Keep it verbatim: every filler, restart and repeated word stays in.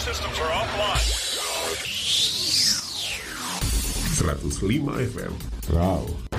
systems are offline. seratus lima F M. Wow.